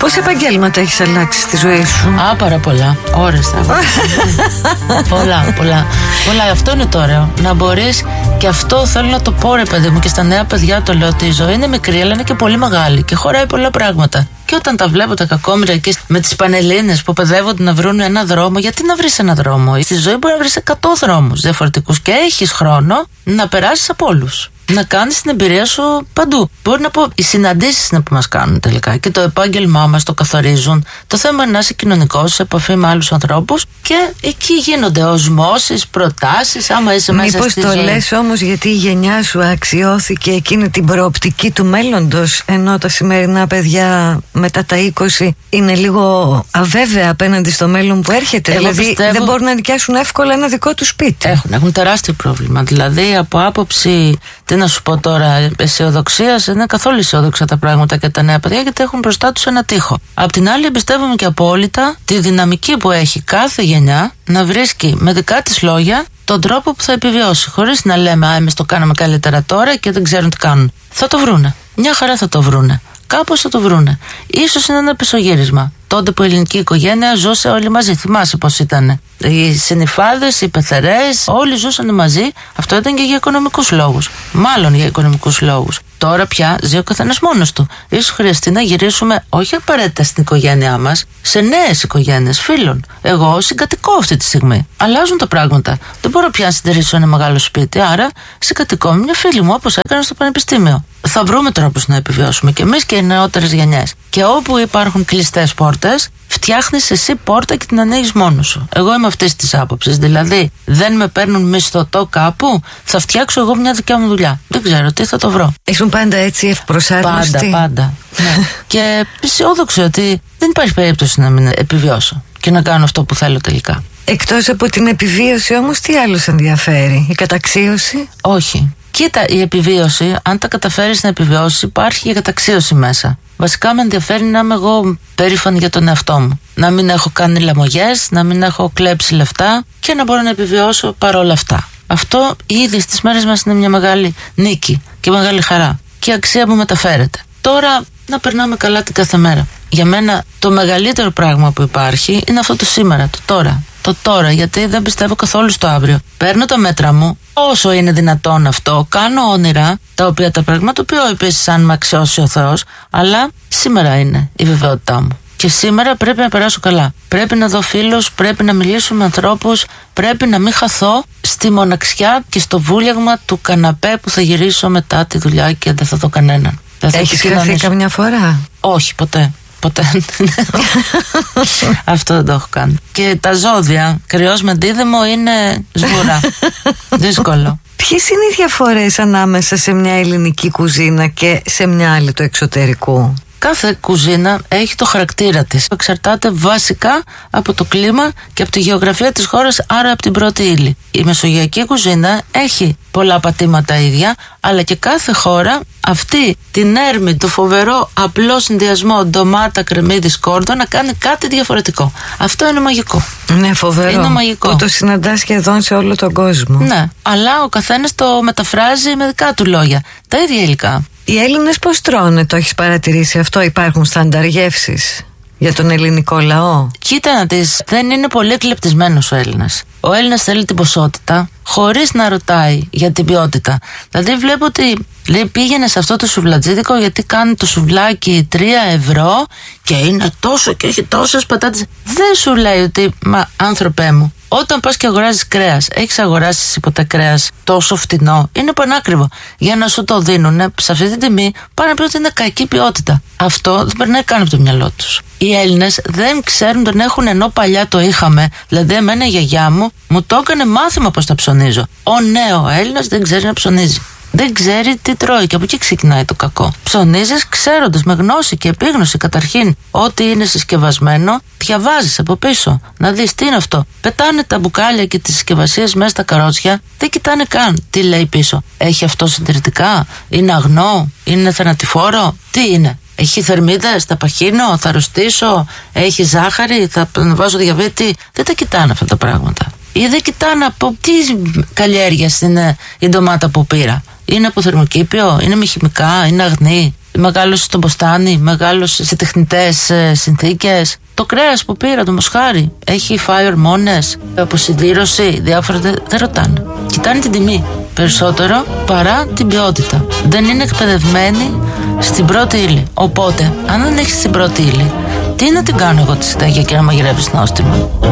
Πόσα επαγγέλματα έχεις αλλάξει στη ζωή σου? Πάρα πολλά. Ώρες θα πολλά. Αυτό είναι το ωραίο. Να μπορείς, και αυτό θέλω να το πω, ρε παιδί μου, και στα νέα παιδιά το λέω, ότι η ζωή είναι μικρή, αλλά είναι και πολύ μεγάλη και χωράει πολλά πράγματα. Και όταν τα βλέπω τα κακόμοιρα εκεί με τις πανελλήνες που παιδεύονται να βρουν ένα δρόμο, γιατί να βρεις ένα δρόμο? Στη ζωή μπορεί να βρεις 100 δρόμους διαφορετικούς και έχεις χρόνο να περάσεις από όλους. Να κάνεις την εμπειρία σου παντού. Μπορεί να πω, οι συναντήσεις είναι που μας κάνουν τελικά και το επάγγελμά μας το καθορίζουν. Το θέμα είναι να είσαι κοινωνικός, σε επαφή με άλλους ανθρώπους και εκεί γίνονται οσμώσεις, προτάσεις, άμα είσαι μέσα στη ζωή. Μήπως το λες όμως γιατί η γενιά σου αξιώθηκε εκείνη την προοπτική του μέλλοντος, ενώ τα σημερινά παιδιά μετά τα 20 είναι λίγο αβέβαια απέναντι στο μέλλον που έρχεται? Δηλαδή δεν μπορούν να νοικιάσουν εύκολα ένα δικό του σπίτι. Έχουν τεράστιο πρόβλημα. Δηλαδή από άποψη, τι να σου πω τώρα, αισιοδοξίας, δεν είναι καθόλου αισιόδοξα τα πράγματα και τα νέα παιδιά, γιατί έχουν μπροστά τους ένα τοίχο. Απ' την άλλη, εμπιστεύομαι και απόλυτα τη δυναμική που έχει κάθε γενιά να βρίσκει με δικά της λόγια τον τρόπο που θα επιβιώσει. Χωρίς να λέμε, εμείς το κάναμε καλύτερα τώρα και δεν ξέρουν τι κάνουν. Θα το βρούνε. Μια χαρά θα το βρούνε. Κάπως θα το βρούνε. Ίσως είναι ένα πισωγύρισμα. Τότε που η ελληνική οικογένεια ζούσε όλοι μαζί. Θυμάσαι πώς ήταν? Οι συνυφάδες, οι πεθερές, όλοι ζούσαν μαζί. Αυτό ήταν και για οικονομικούς λόγους. Μάλλον για οικονομικούς λόγους. Τώρα πια ζει ο καθένας μόνος του. Ίσως χρειαστεί να γυρίσουμε όχι απαραίτητα στην οικογένειά μας, σε νέες οικογένειες φίλων. Εγώ συγκατοικώ αυτή τη στιγμή. Αλλάζουν τα πράγματα. Δεν μπορώ πια να συντηρήσω ένα μεγάλο σπίτι, άρα συγκατοικώ με μια φίλη μου, όπως έκανα στο πανεπιστήμιο. Θα βρούμε τρόπους να επιβιώσουμε κι εμείς και οι νεότερες γενιές. Και όπου υπάρχουν κλειστές πόρτες, φτιάχνεις εσύ πόρτα και την ανοίγεις μόνος σου. Εγώ είμαι αυτής της άποψης. Δηλαδή, δεν με παίρνουν μισθωτό κάπου, θα φτιάξω εγώ μια δικιά μου δουλειά. Δεν ξέρω τι θα το βρω. Ήσουν πάντα έτσι ευπροσάρμοστη? Πάντα. Ναι. Και αισιόδοξη ότι δεν υπάρχει περίπτωση να μην επιβιώσω και να κάνω αυτό που θέλω τελικά. Εκτός από την επιβίωση όμως, τι άλλο σε ενδιαφέρει? Η καταξίωση? Όχι. Κοίτα, η επιβίωση, αν τα καταφέρεις να επιβιώσεις, υπάρχει η καταξίωση μέσα. Βασικά με ενδιαφέρει να είμαι εγώ περήφανη για τον εαυτό μου. Να μην έχω κάνει λαμογιές, να μην έχω κλέψει λεφτά και να μπορώ να επιβιώσω παρόλα αυτά. Αυτό ήδη στις μέρες μας είναι μια μεγάλη νίκη και μεγάλη χαρά και αξία που μεταφέρεται. Τώρα να περνάμε καλά την κάθε μέρα. Για μένα το μεγαλύτερο πράγμα που υπάρχει είναι αυτό το σήμερα, το τώρα. Το τώρα, γιατί δεν πιστεύω καθόλου στο αύριο. Παίρνω τα μέτρα μου, όσο είναι δυνατόν αυτό, κάνω όνειρα, τα οποία τα πραγματοποιώ επίσης αν με αξιώσει ο Θεός, αλλά σήμερα είναι η βεβαιότητά μου. Και σήμερα πρέπει να περάσω καλά. Πρέπει να δω φίλους, πρέπει να μιλήσω με ανθρώπους, πρέπει να μην χαθώ στη μοναξιά και στο βούλιαγμα του καναπέ που θα γυρίσω μετά τη δουλειά και δεν θα δω κανέναν. Έχεις χαθεί καμιά φορά? Όχι, ποτέ. Αυτό δεν το έχω κάνει. Και τα ζώδια, κρυός με δίδυμο, είναι σβουρά. Δύσκολο. Ποιες είναι οι διαφορές ανάμεσα σε μια ελληνική κουζίνα και σε μια άλλη του εξωτερικού? Κάθε κουζίνα έχει το χαρακτήρα της. Εξαρτάται βασικά από το κλίμα και από τη γεωγραφία της χώρας, άρα από την πρώτη ύλη. Η μεσογειακή κουζίνα έχει πολλά πατήματα ίδια, αλλά και κάθε χώρα αυτή την έρμη, το φοβερό απλό συνδυασμό ντομάτα, κρεμμύδι, σκόρδο να κάνει κάτι διαφορετικό. Αυτό είναι μαγικό. Ναι, φοβερό. Είναι μαγικό. Που το συναντάς σχεδόν σε όλο τον κόσμο. Ναι, αλλά ο καθένας το μεταφράζει με δικά του λόγια. Τα ίδια υλικά. Οι Έλληνες πώς τρώνε, το έχεις παρατηρήσει αυτό? Υπάρχουν στάνταρ γεύσεις για τον ελληνικό λαό? Κοίτα να δεις, δεν είναι πολύ εκλεπτισμένος ο Έλληνας. Ο Έλληνας θέλει την ποσότητα χωρίς να ρωτάει για την ποιότητα. Δηλαδή βλέπω ότι λέει, πήγαινε σε αυτό το σουβλατζίδικο γιατί κάνει το σουβλάκι 3 ευρώ και είναι τόσο και έχει τόσες πατάτες. Δεν σου λέει ότι, μα άνθρωπέ μου, όταν πας και αγοράζεις κρέας, έχεις αγοράσει ποτέ κρέας τόσο φτηνό? Είναι πανάκριβο. Για να σου το δίνουν σε αυτή την τιμή, πάνε να πει ότι είναι κακή ποιότητα. Αυτό δεν περνάει καν από το μυαλό τους. Οι Έλληνες δεν ξέρουν, τον έχουν, ενώ παλιά το είχαμε. Δηλαδή, εμένα η γιαγιά μου το έκανε μάθημα πώς τα ψωνίζω. Ο νέο Έλληνας δεν ξέρει να ψωνίζει. Δεν ξέρει τι τρώει και από εκεί ξεκινάει το κακό. Ψωνίζεις ξέροντας με γνώση και επίγνωση καταρχήν ότι είναι συσκευασμένο, διαβάζεις από πίσω να δεις τι είναι αυτό. Πετάνε τα μπουκάλια και τις συσκευασίες μέσα στα καρότσια, δεν κοιτάνε καν τι λέει πίσω. Έχει αυτό συντηρητικά, είναι αγνό, είναι θανατηφόρο, τι είναι? Έχει θερμίδες, θα παχύνω, θα αρρωστήσω, έχει ζάχαρη, θα βάζω διαβήτη. Δεν τα κοιτάνε αυτά τα πράγματα. Ή δεν κοιτάνε από τι καλλιέργειας είναι η ντομάτα που πήρα. Είναι από θερμοκήπιο, είναι με χημικά, είναι αγνή. Μεγάλωσε στο μποστάνι, μεγάλωσε σε τεχνητές συνθήκες. Το κρέας που πήρα, το μοσχάρι, έχει φάει ορμόνες, αποσυντήρωση, διάφορα. Δεν ρωτάνε. Κοιτάνε την τιμή περισσότερο παρά την ποιότητα. Δεν είναι εκπαιδευμένοι στην πρώτη ύλη. Οπότε, αν δεν έχεις την πρώτη ύλη, τι να την κάνω εγώ τη συνταγή και να μαγειρεύεις νόστιμο?